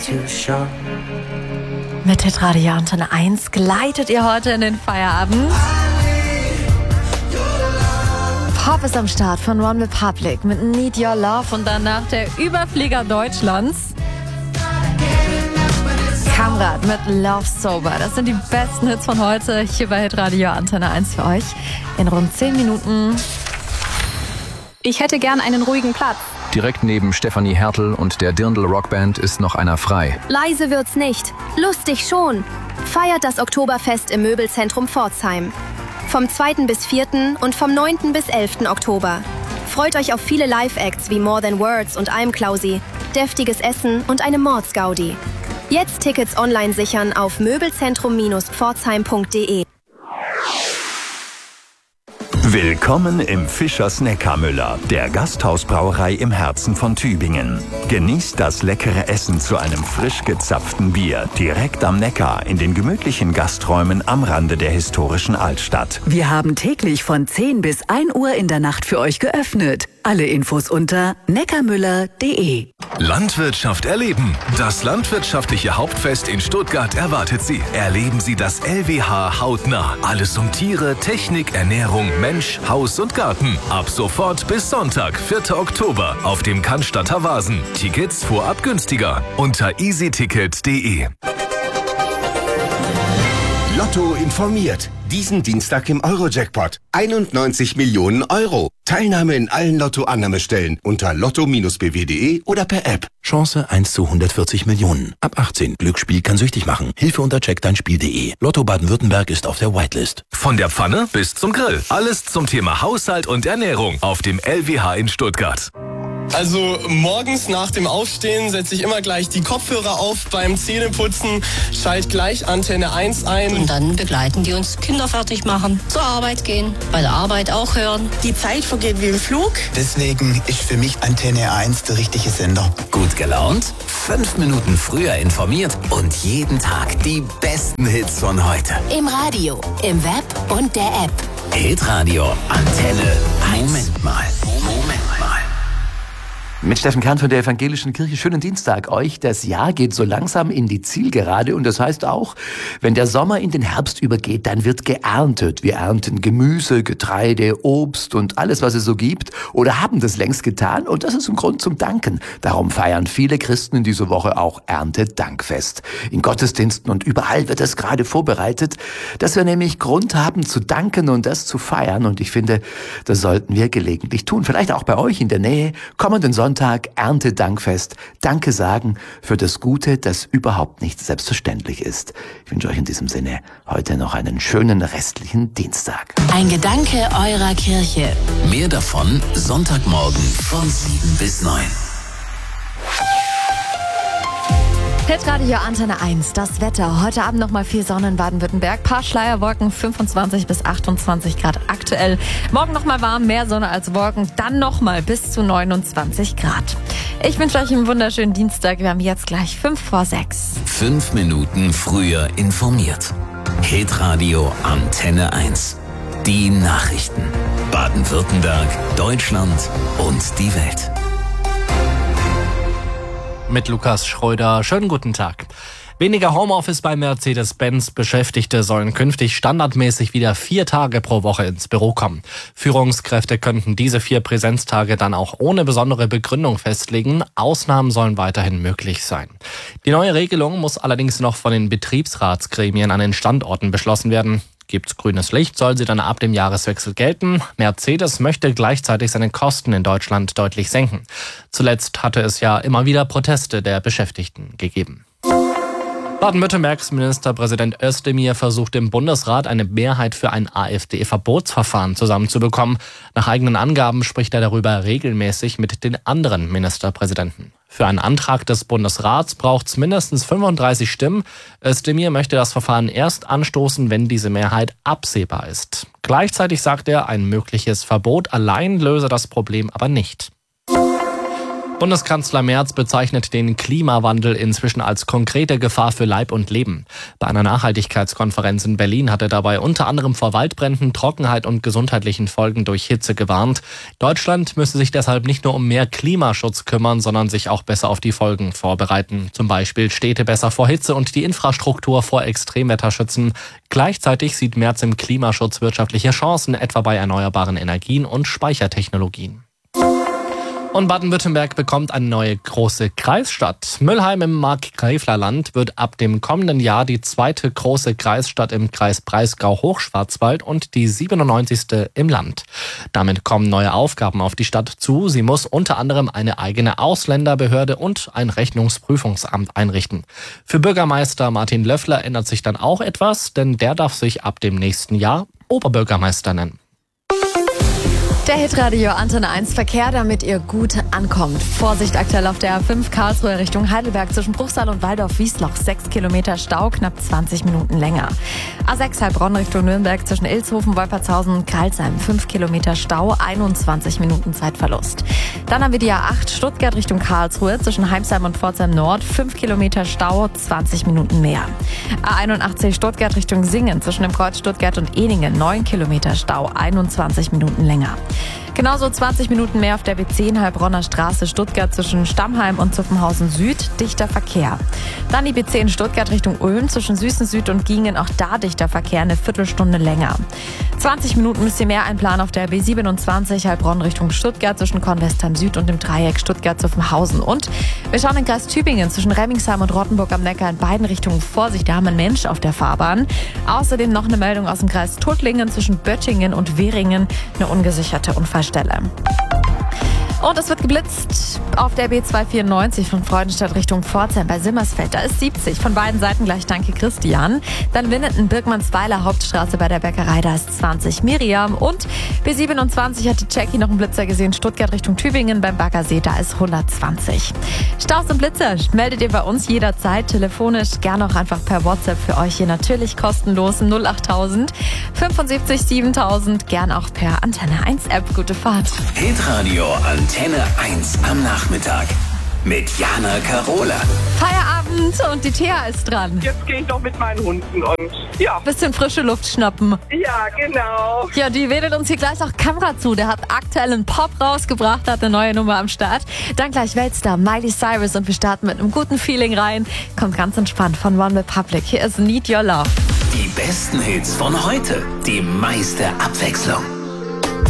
Mit Hitradio Antenne 1 gleitet ihr heute in den Feierabend. Pop ist am Start von One Republic mit Need Your Love und danach der Überflieger Deutschlands. Kamrat mit Love Sober. Das sind die besten Hits von heute hier bei Hitradio Antenne 1 für euch. In rund 10 Minuten. Ich hätte gern einen ruhigen Platz. Direkt neben Stefanie Hertel und der Dirndl Rockband ist noch einer frei. Leise wird's nicht, lustig schon. Feiert das Oktoberfest im Möbelzentrum Pforzheim. Vom 2. bis 4. und vom 9. bis 11. Oktober. Freut euch auf viele Live-Acts wie More Than Words und I'm Klausi, deftiges Essen und eine Mordsgaudi. Jetzt Tickets online sichern auf möbelzentrum-pforzheim.de. Willkommen im Fischers Neckarmüller, der Gasthausbrauerei im Herzen von Tübingen. Genießt das leckere Essen zu einem frisch gezapften Bier direkt am Neckar in den gemütlichen Gasträumen am Rande der historischen Altstadt. Wir haben täglich von 10 bis 1 Uhr in der Nacht für euch geöffnet. Alle Infos unter neckarmüller.de. Landwirtschaft erleben. Das landwirtschaftliche Hauptfest in Stuttgart erwartet Sie. Erleben Sie das LWH hautnah. Alles um Tiere, Technik, Ernährung, Mensch, Haus und Garten. Ab sofort bis Sonntag, 4. Oktober auf dem Cannstatter Vasen. Tickets vorab günstiger unter easyticket.de. Lotto informiert. Diesen Dienstag im Euro-Jackpot. 91 Millionen Euro. Teilnahme in allen Lotto-Annahmestellen unter lotto-bw.de oder per App. Chance 1 zu 140 Millionen. Ab 18. Glücksspiel kann süchtig machen. Hilfe unter checkdeinspiel.de. Lotto Baden-Württemberg ist auf der Whitelist. Von der Pfanne bis zum Grill. Alles zum Thema Haushalt und Ernährung auf dem LWH in Stuttgart. Also morgens nach dem Aufstehen setze ich immer gleich die Kopfhörer auf beim Zähneputzen, schalte gleich Antenne 1 ein. Und dann begleiten die uns, Kinder fertig machen, zur Arbeit gehen, bei der Arbeit auch hören. Die Zeit vergeht wie im Flug. Deswegen ist für mich Antenne 1 der richtige Sender. Gut gelaunt, 5 Minuten früher informiert und jeden Tag die besten Hits von heute. Im Radio, im Web und der App. Hitradio Antenne 1. Moment mal. Mit Steffen Kern von der Evangelischen Kirche. Schönen Dienstag euch. Das Jahr geht so langsam in die Zielgerade und das heißt auch, wenn der Sommer in den Herbst übergeht, dann wird geerntet. Wir ernten Gemüse, Getreide, Obst und alles, was es so gibt oder haben das längst getan und das ist ein Grund zum Danken. Darum feiern viele Christen in dieser Woche auch Erntedankfest. In Gottesdiensten und überall wird das gerade vorbereitet, dass wir nämlich Grund haben zu danken und das zu feiern und ich finde, das sollten wir gelegentlich tun. Vielleicht auch bei euch in der Nähe. Kommenden Sonntag Erntedankfest. Danke sagen für das Gute, das überhaupt nicht selbstverständlich ist. Ich wünsche euch in diesem Sinne heute noch einen schönen restlichen Dienstag. Ein Gedanke eurer Kirche. Mehr davon Sonntagmorgen von 7 bis 9. Hitradio Antenne 1, das Wetter. Heute Abend nochmal viel Sonne in Baden-Württemberg. Paar Schleierwolken, 25 bis 28 Grad aktuell. Morgen nochmal warm, mehr Sonne als Wolken. Dann nochmal bis zu 29 Grad. Ich wünsche euch einen wunderschönen Dienstag. Wir haben jetzt gleich 5:06. 5 Minuten früher informiert. Hitradio Antenne 1. Die Nachrichten. Baden-Württemberg, Deutschland und die Welt. Mit Lukas Schröder. Schönen guten Tag. Weniger Homeoffice bei Mercedes-Benz. Beschäftigte sollen künftig standardmäßig wieder 4 Tage pro Woche ins Büro kommen. Führungskräfte könnten diese 4 Präsenztage dann auch ohne besondere Begründung festlegen. Ausnahmen sollen weiterhin möglich sein. Die neue Regelung muss allerdings noch von den Betriebsratsgremien an den Standorten beschlossen werden. Gibt's grünes Licht, soll sie dann ab dem Jahreswechsel gelten. Mercedes möchte gleichzeitig seine Kosten in Deutschland deutlich senken. Zuletzt hatte es ja immer wieder Proteste der Beschäftigten gegeben. Baden-Württembergs Ministerpräsident Özdemir versucht im Bundesrat eine Mehrheit für ein AfD-Verbotsverfahren zusammenzubekommen. Nach eigenen Angaben spricht er darüber regelmäßig mit den anderen Ministerpräsidenten. Für einen Antrag des Bundesrats braucht es mindestens 35 Stimmen. Özdemir möchte das Verfahren erst anstoßen, wenn diese Mehrheit absehbar ist. Gleichzeitig sagt er, ein mögliches Verbot allein löse das Problem aber nicht. Bundeskanzler Merz bezeichnet den Klimawandel inzwischen als konkrete Gefahr für Leib und Leben. Bei einer Nachhaltigkeitskonferenz in Berlin hat er dabei unter anderem vor Waldbränden, Trockenheit und gesundheitlichen Folgen durch Hitze gewarnt. Deutschland müsse sich deshalb nicht nur um mehr Klimaschutz kümmern, sondern sich auch besser auf die Folgen vorbereiten. Zum Beispiel Städte besser vor Hitze und die Infrastruktur vor Extremwetter schützen. Gleichzeitig sieht Merz im Klimaschutz wirtschaftliche Chancen, etwa bei erneuerbaren Energien und Speichertechnologien. Und Baden-Württemberg bekommt eine neue große Kreisstadt. Müllheim im Markgräflerland wird ab dem kommenden Jahr die zweite große Kreisstadt im Kreis Breisgau-Hochschwarzwald und die 97. im Land. Damit kommen neue Aufgaben auf die Stadt zu. Sie muss unter anderem eine eigene Ausländerbehörde und ein Rechnungsprüfungsamt einrichten. Für Bürgermeister Martin Löffler ändert sich dann auch etwas, denn der darf sich ab dem nächsten Jahr Oberbürgermeister nennen. Der Hitradio Antenne 1 Verkehr, damit ihr gut ankommt. Vorsicht aktuell auf der A5 Karlsruhe Richtung Heidelberg zwischen Bruchsal und Waldorf-Wiesloch. 6 Kilometer Stau, knapp 20 Minuten länger. A6 Heilbronn Richtung Nürnberg zwischen Ilshofen, Wolpertshausen und Karlsheim. 5 Kilometer Stau, 21 Minuten Zeitverlust. Dann haben wir die A8 Stuttgart Richtung Karlsruhe zwischen Heimsheim und Pforzheim Nord. 5 Kilometer Stau, 20 Minuten mehr. A81 Stuttgart Richtung Singen zwischen dem Kreuz Stuttgart und Ehningen. 9 Kilometer Stau, 21 Minuten länger. Genauso 20 Minuten mehr auf der B10 Heilbronner Straße Stuttgart zwischen Stammheim und Zuffenhausen Süd, dichter Verkehr. Dann die B10 Stuttgart Richtung Ulm zwischen Süßen Süd und Giengen, auch da dichter Verkehr, eine Viertelstunde länger. 20 Minuten müsst ihr mehr einplanen auf der B27 Heilbronn Richtung Stuttgart zwischen Kornwestheim Süd und dem Dreieck Stuttgart-Zuffenhausen. Und wir schauen in Kreis Tübingen zwischen Remmingsheim und Rottenburg am Neckar in beiden Richtungen Vorsicht, da haben wir einen Mensch auf der Fahrbahn. Außerdem noch eine Meldung aus dem Kreis Tuttlingen zwischen Böttingen und Währingen, eine ungesicherte Unfallstelle. Und es wird geblitzt auf der B294 von Freudenstadt Richtung Pforzheim bei Simmersfeld. Da ist 70, von beiden Seiten gleich danke Christian. Dann Winneten-Birkmannsweiler Hauptstraße bei der Bäckerei, da ist 20 Miriam. Und B27 hat die Jackie noch einen Blitzer gesehen, Stuttgart Richtung Tübingen beim Baggersee, da ist 120. Staus und Blitzer meldet ihr bei uns jederzeit telefonisch, gerne auch einfach per WhatsApp für euch hier natürlich kostenlos 08000 75 7000, gern auch per Antenne 1 App. Gute Fahrt. Hitradio Antenne 1 am Nachmittag mit Jana Karola. Feierabend und die Thea ist dran. Jetzt gehe ich noch mit meinen Hunden und ja. Bisschen frische Luft schnappen. Ja, genau. Ja, die wedelt uns hier gleich auch Kamera zu. Der hat aktuell einen Pop rausgebracht, hat eine neue Nummer am Start. Dann gleich Weltstar Miley Cyrus und wir starten mit einem guten Feeling rein. Kommt ganz entspannt von One Republic. Hier ist Need Your Love. Die besten Hits von heute. Die meiste Abwechslung.